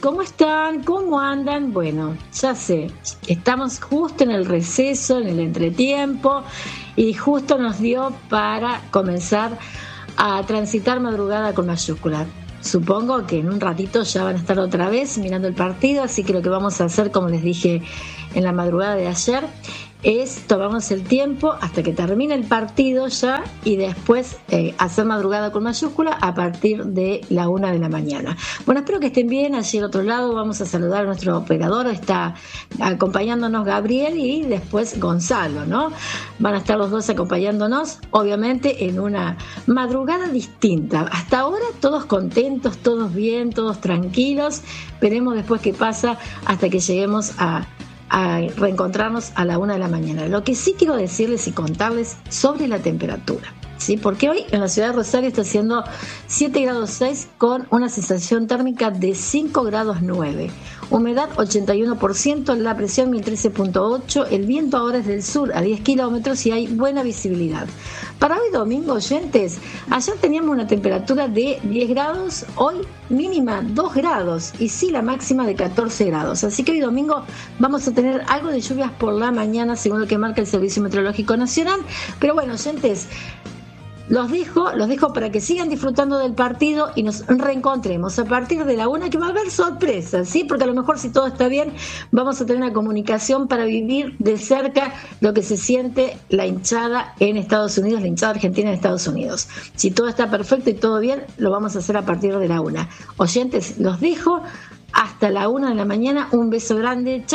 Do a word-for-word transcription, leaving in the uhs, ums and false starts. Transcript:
¿cómo están? ¿Cómo andan? Bueno, ya sé, estamos justo en el receso, en el entretiempo, y justo nos dio para comenzar a transitar madrugada con mayúscula. Supongo que en un ratito ya van a estar otra vez mirando el partido, así que lo que vamos a hacer, como les dije en la madrugada de ayer, es tomarnos el tiempo hasta que termine el partido ya y después eh, hacer madrugada con mayúscula a partir de la una de la mañana. Bueno, espero que estén bien. Allí al otro lado vamos a saludar a nuestro operador, está acompañándonos Gabriel y después Gonzalo, ¿no? Van a estar los dos acompañándonos, obviamente en una madrugada distinta. Hasta ahora todos contentos, todos bien, todos tranquilos. Veremos después qué pasa hasta que lleguemos a a reencontrarnos a la una de la mañana. Lo que sí quiero decirles y contarles sobre la temperatura, ¿sí? Porque hoy en la ciudad de Rosario está haciendo siete grados seis con una sensación térmica de cinco grados nueve, humedad ochenta y uno por ciento, la presión mil trece punto ocho, el viento ahora es del sur a diez kilómetros y hay buena visibilidad. Para hoy domingo, oyentes, ayer teníamos una temperatura de diez grados, hoy mínima dos grados y sí la máxima de catorce grados. Así que hoy domingo vamos a tener algo de lluvias por la mañana, según lo que marca el Servicio Meteorológico Nacional. Pero bueno, oyentes, Los dejo, los dejo para que sigan disfrutando del partido y nos reencontremos a partir de la una, que va a haber sorpresas, ¿sí? Porque a lo mejor si todo está bien, vamos a tener una comunicación para vivir de cerca lo que se siente la hinchada en Estados Unidos, la hinchada argentina en Estados Unidos. Si todo está perfecto y todo bien, lo vamos a hacer a partir de la una. Oyentes, los dejo hasta la una de la mañana. Un beso grande. Chau.